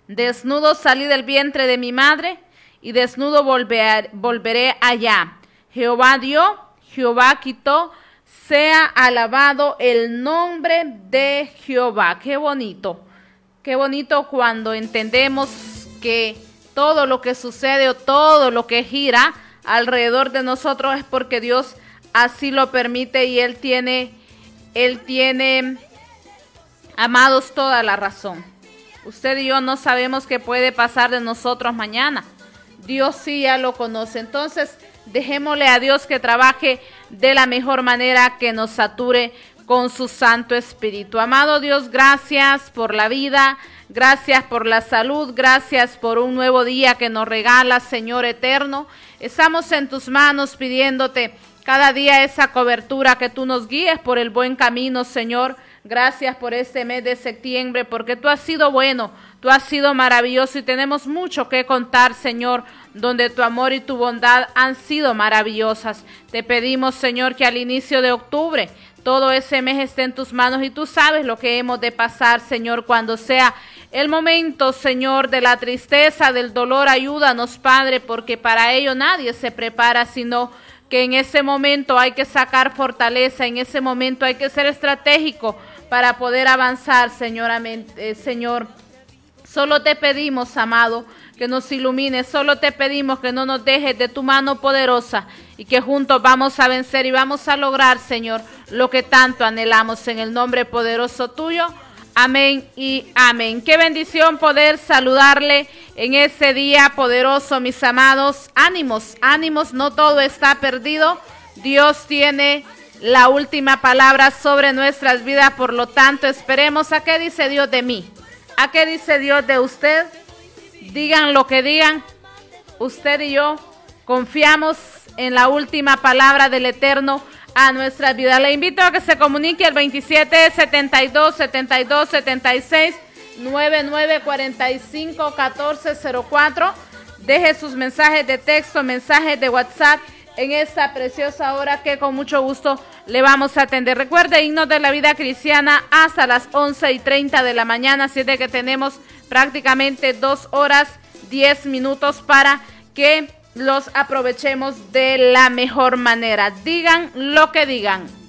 Desnudo salí del vientre de mi madre, y desnudo volveré allá. Jehová dio, Jehová quitó, sea alabado el nombre de Jehová. Qué bonito cuando entendemos que todo lo que sucede o todo lo que gira alrededor de nosotros es porque Dios así lo permite y Él tiene, amados, toda la razón. Usted y yo no sabemos qué puede pasar de nosotros mañana. Dios sí ya lo conoce. Entonces, dejémosle a Dios que trabaje de la mejor manera, que nos sature con su Santo Espíritu. Amado Dios, gracias por la vida, gracias por la salud, gracias por un nuevo día que nos regalas, Señor eterno. Estamos en tus manos pidiéndote cada día esa cobertura, que tú nos guíes por el buen camino, Señor. Gracias por este mes de septiembre, porque tú has sido bueno, tú has sido maravilloso y tenemos mucho que contar, Señor, donde tu amor y tu bondad han sido maravillosas. Te pedimos, Señor, que al inicio de octubre todo ese mes esté en tus manos y tú sabes lo que hemos de pasar, Señor, cuando sea el momento, Señor, de la tristeza, del dolor. Ayúdanos, Padre, porque para ello nadie se prepara, sino que en ese momento hay que sacar fortaleza, en ese momento hay que ser estratégico para poder avanzar, Señor. Solo te pedimos, amado, que nos ilumines, solo te pedimos que no nos dejes de tu mano poderosa y que juntos vamos a vencer y vamos a lograr, Señor, lo que tanto anhelamos en el nombre poderoso tuyo. Amén y amén. Qué bendición poder saludarle en ese día poderoso, mis amados. Ánimos, ánimos, no todo está perdido. Dios tiene la última palabra sobre nuestras vidas, por lo tanto, esperemos a qué dice Dios de mí, a qué dice Dios de usted. Digan lo que digan, usted y yo confiamos en la última palabra del Eterno a nuestras vidas. Le invito a que se comunique al 27 72 72 76 99 45 14 04. Deje sus mensajes de texto, mensajes de WhatsApp en esta preciosa hora, que con mucho gusto le vamos a atender. Recuerde, Himnos de la Vida Cristiana hasta las 11:30 de la mañana, así de que tenemos prácticamente 2 horas 10 minutos para que los aprovechemos de la mejor manera. Digan lo que digan.